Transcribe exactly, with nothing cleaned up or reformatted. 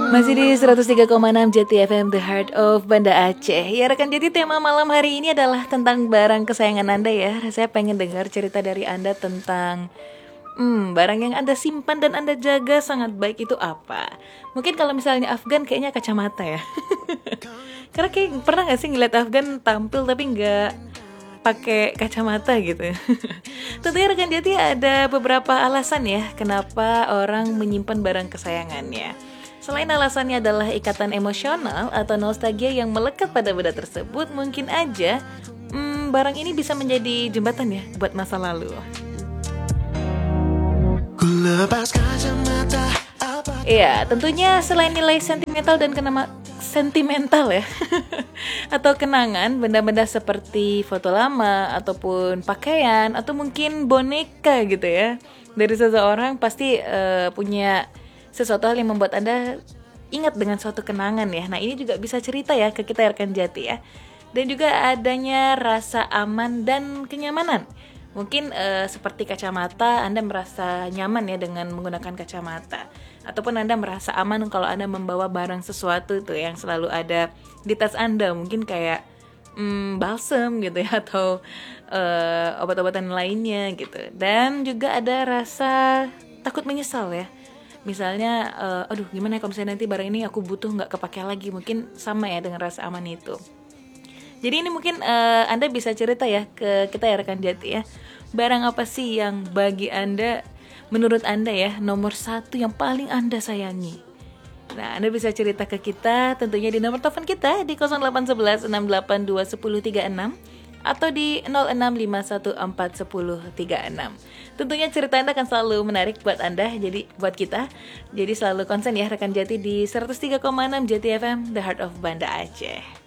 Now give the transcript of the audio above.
Masih di seratus tiga koma enam Jati F M, The Heart of Banda Aceh. Ya rekan Jati, tema malam hari ini adalah tentang barang kesayangan Anda ya. Saya pengen dengar cerita dari Anda tentang hmm, barang yang Anda simpan dan Anda jaga sangat baik itu apa. Mungkin kalau misalnya Afgan kayaknya kacamata ya. Karena kayak pernah gak sih ngeliat Afgan tampil tapi gak pakai kacamata gitu. Tentunya rekan Jati ada beberapa alasan ya kenapa orang menyimpan barang kesayangannya. Selain alasannya adalah ikatan emosional atau nostalgia yang melekat pada benda tersebut, mungkin aja hmm, barang ini bisa menjadi jembatan ya buat masa lalu. Iya, tentunya selain nilai sentimental dan kenama sentimental ya atau kenangan, benda-benda seperti foto lama ataupun pakaian atau mungkin boneka gitu ya dari seseorang pasti uh, punya sesuatu hal yang membuat Anda ingat dengan suatu kenangan ya. Nah ini juga bisa cerita ya ke kita rekan Jati ya. Dan juga adanya rasa aman dan kenyamanan. Mungkin uh, seperti kacamata, Anda merasa nyaman ya dengan menggunakan kacamata. Ataupun Anda merasa aman kalau Anda membawa barang sesuatu itu yang selalu ada di tas Anda. Mungkin kayak hmm, balsam gitu ya, atau uh, obat-obatan lainnya gitu. Dan juga ada rasa takut menyesal ya. Misalnya, uh, aduh gimana ya kalau misalnya nanti barang ini aku butuh gak kepake lagi. Mungkin sama ya dengan rasa aman itu. Jadi ini mungkin uh, Anda bisa cerita ya ke kita ya rekan Jati ya. Barang apa sih yang bagi Anda, menurut Anda ya, nomor satu yang paling Anda sayangi? Nah, Anda bisa cerita ke kita tentunya di nomor telepon kita di nol delapan satu satu enam delapan dua satu nol tiga enam atau di nol enam lima satu empat satu nol tiga enam. Tentunya cerita Anda akan selalu menarik buat Anda, jadi buat kita. Jadi selalu konsen ya rekan Jati di seratus tiga koma enam Jati F M, The Heart of Banda Aceh.